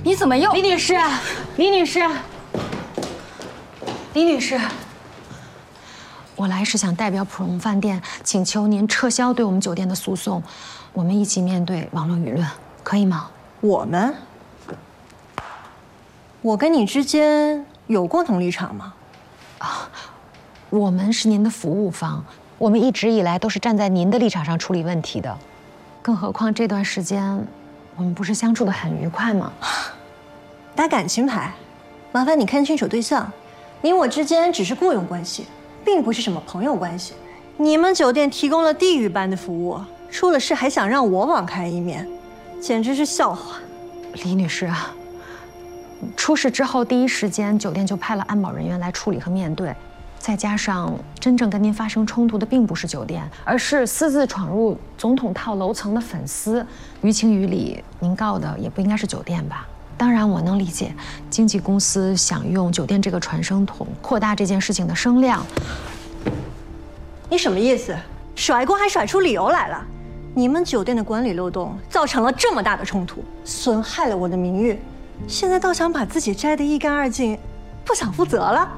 你怎么又…… 李女士，李女士，李女士， 我来是想代表普荣饭店请求您撤销对我们酒店的诉讼，我们一起面对网络舆论，可以吗？ 我跟你之间有共同立场吗？ 我们是您的服务方，我们一直以来都是站在您的立场上处理问题的，更何况这段时间我们不是相处得很愉快吗？ 打感情牌，麻烦你看清楚对象，你我之间只是雇佣关系，并不是什么朋友关系。你们酒店提供了地狱般的服务，出了事还想让我网开一面，简直是笑话。 李女士啊，出事之后第一时间酒店就派了安保人员来处理和面对，再加上真正跟您发生冲突的并不是酒店，而是私自闯入总统套楼层的粉丝。于情于理，您告的也不应该是酒店吧？当然，我能理解经纪公司想用酒店这个传声筒扩大这件事情的声量。 你什么意思？甩锅还甩出理由来了？你们酒店的管理漏洞造成了这么大的冲突，损害了我的名誉，现在倒想把自己摘得一干二净，不想负责了？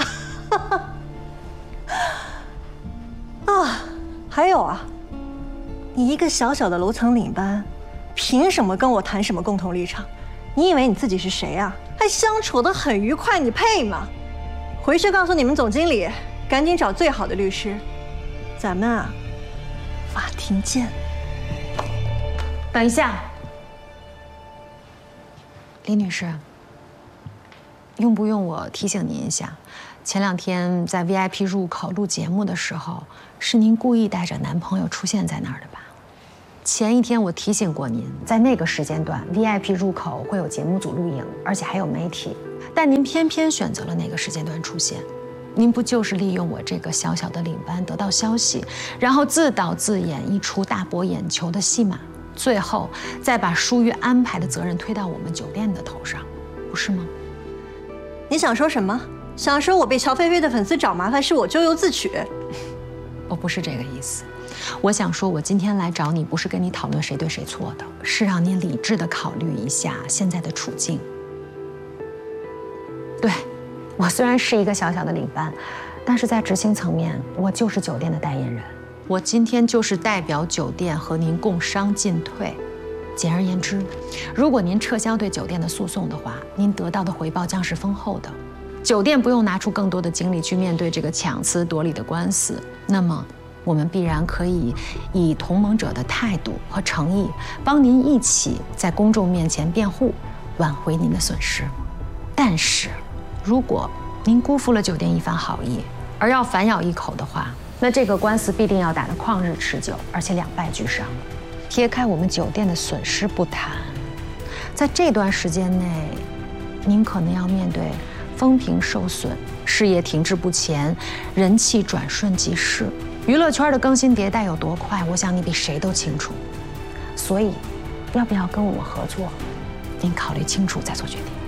还有啊，你一个小小的楼层领班，凭什么跟我谈什么共同立场？你以为你自己是谁啊？还相处得很愉快，你配吗？回去告诉你们总经理，赶紧找最好的律师，咱们啊，法庭见。 等一下，李女士，用不用我提醒您一下？前2天在 VIP 入口录节目的时候，是您故意带着男朋友出现在那儿的吧？前1天我提醒过您，在那个时间段 VIP 入口会有节目组录影，而且还有媒体，但您偏偏选择了那个时间段出现，您不就是利用我这个小小的领班得到消息，然后自导自演一出大博眼球的戏码，最后再把疏于安排的责任推到我们酒店的头上，不是吗？ 你想说什么？想说我被乔菲菲的粉丝找麻烦是我咎由自取？ 我不是这个意思。我想说，我今天来找你，不是跟你讨论谁对谁错的，是让你理智地考虑一下现在的处境。对，我虽然是一个小小的领班，但是在执行层面，我就是酒店的代言人。我今天就是代表酒店和您共商进退。简而言之，如果您撤销对酒店的诉讼的话，您得到的回报将是丰厚的。酒店不用拿出更多的精力去面对这个强词夺理的官司，那么我们必然可以以同盟者的态度和诚意，帮您一起在公众面前辩护，挽回您的损失。但是，如果您辜负了酒店一番好意，而要反咬一口的话，那这个官司必定要打得旷日持久，而且两败俱伤。撇开我们酒店的损失不谈，在这段时间内，您可能要面对风评受损、事业停滞不前、人气转瞬即逝。娱乐圈的更新迭代有多快，我想你比谁都清楚。所以，要不要跟我合作，您考虑清楚再做决定。